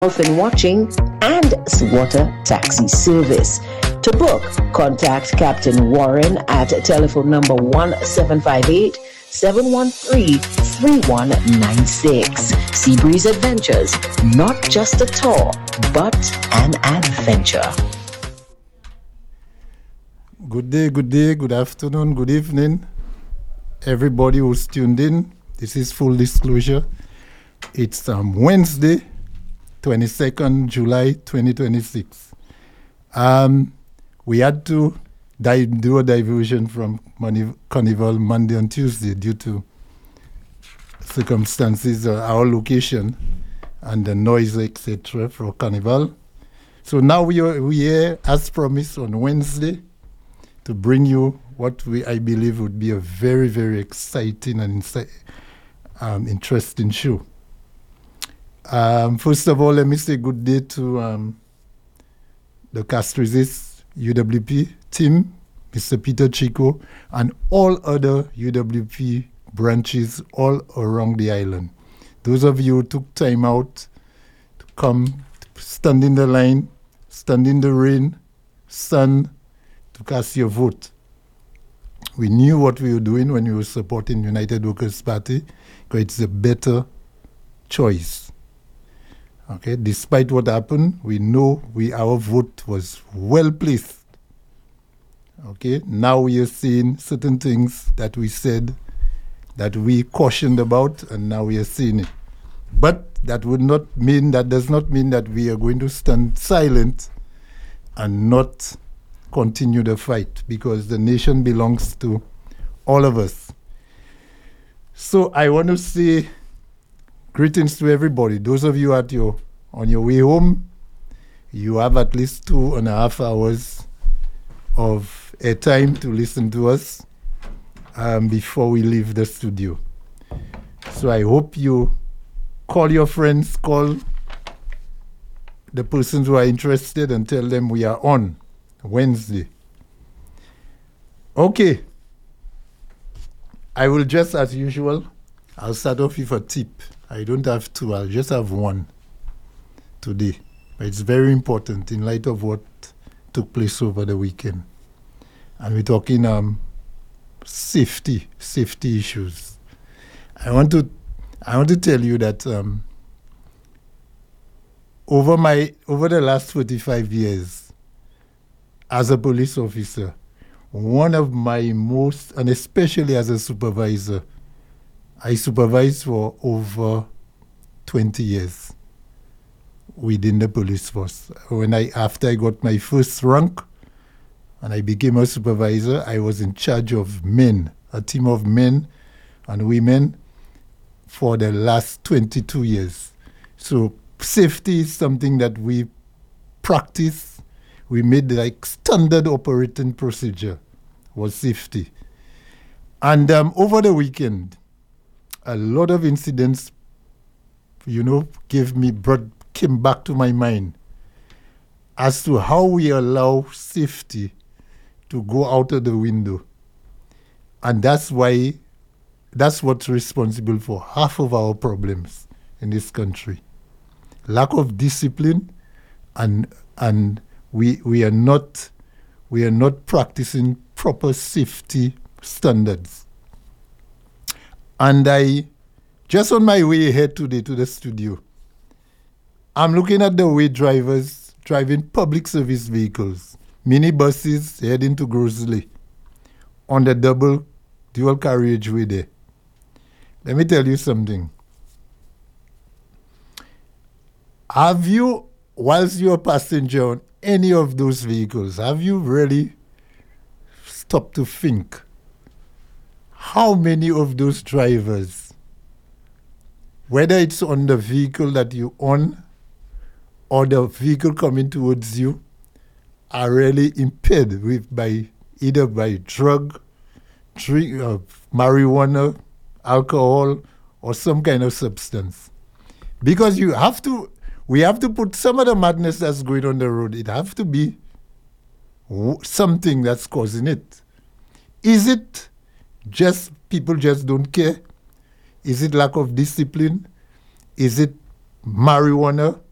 dolphin watching, and water taxi service. To book, contact Captain Warren at telephone number 1758-713-3196. Seabreeze Adventures, not just a tour, but an adventure. Good day, good afternoon, good evening, everybody who's tuned in. This is Full Disclosure. It's Wednesday, 22nd July 2026. We had to do a diversion from Carnival Monday and Tuesday due to circumstances, our location and the noise, etc. for Carnival. So now we are here, as promised, on Wednesday to bring you what I believe would be a very, very exciting and interesting show. First of all, let me say good day to the Castrizis UWP team, Mr. Peter Chico, and all other UWP branches all around the island. Those of you who took time out to come, stand in the line, stand in the rain, sun, to cast your vote. We knew what we were doing when we were supporting United Workers' Party, because it's a better choice. Okay, despite what happened, we know our vote was well placed. Okay, now we are seeing certain things that we said that we cautioned about, and now we are seeing it. But that does not mean that we are going to stand silent and not continue the fight, because the nation belongs to all of us. So I want to say greetings to everybody. Those of you on your way home, you have at least 2.5 hours of airtime to listen to us before we leave the studio. So I hope you call your friends, call the persons who are interested and tell them we are on Wednesday. Okay. I will just, as usual, I'll start off with a tip. I don't have two, I'll just have one today. But it's very important in light of what took place over the weekend. And we're talking safety issues. I want to tell you that over the last 45 years, as a police officer, one of my most, and especially as a supervisor, I supervised for over 20 years within the police force. After I got my first rank and I became a supervisor, I was in charge of men, a team of men and women for the last 22 years. So safety is something that we practice. We made like standard operating procedure was safety. And over the weekend, a lot of incidents, came back to my mind as to how we allow safety to go out of the window. And that's what's responsible for half of our problems in this country. Lack of discipline, and we are not practicing proper safety standards. And I, just on my way here today to the studio, I'm looking at the way drivers driving public service vehicles, minibuses heading to Grosley on the dual carriageway there. Let me tell you something. Have you, whilst you're a passenger on any of those vehicles, have you really stopped to think how many of those drivers, whether it's on the vehicle that you own or the vehicle coming towards you, are really impaired either by drug, marijuana, alcohol, or some kind of substance? Because we have to put some of the madness that's going on the road. It have to be something that's causing it. Is it just people just don't care? Is it lack of discipline? Is it marijuana?